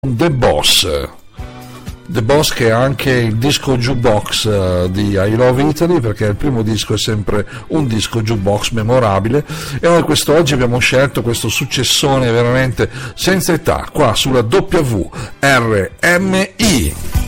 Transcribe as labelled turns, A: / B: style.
A: The Boss. The Boss, che è anche il disco jukebox di I Love Italy, perché il primo disco è sempre un disco jukebox memorabile, e noi quest'oggi abbiamo scelto questo successone veramente senza età qua sulla WRMI.